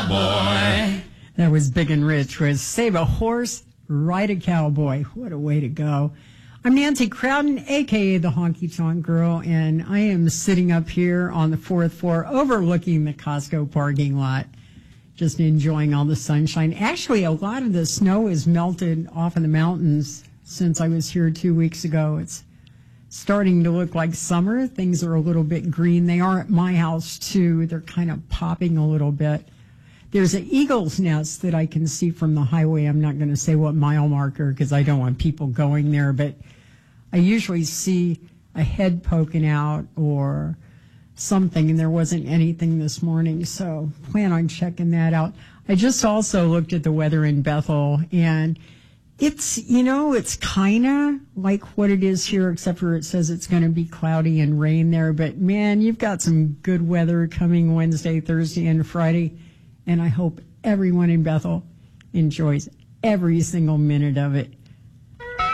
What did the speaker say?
cowboy. That was Big and Rich with Save a Horse, Ride a Cowboy. What a way to go. I'm Nancy Crowden, a.k.a. the Honky Tonk Girl, and I am sitting up here on the fourth floor overlooking the Costco parking lot, just enjoying all the sunshine. Actually, a lot of the snow is melted off in the mountains since I was here 2 weeks ago. It's starting to look like summer. Things are a little bit green. They are at my house, too. They're kind of popping a little bit. There's an eagle's nest that I can see from the highway. I'm not going to say what mile marker because I don't want people going there, but I usually see a head poking out or something, and there wasn't anything this morning, so plan on checking that out. I just also looked at the weather in Bethel, and it's, it's kind of like what it is here, except for it says it's going to be cloudy and rain there, but man, you've got some good weather coming Wednesday, Thursday, and Friday. And I hope everyone in Bethel enjoys every single minute of it.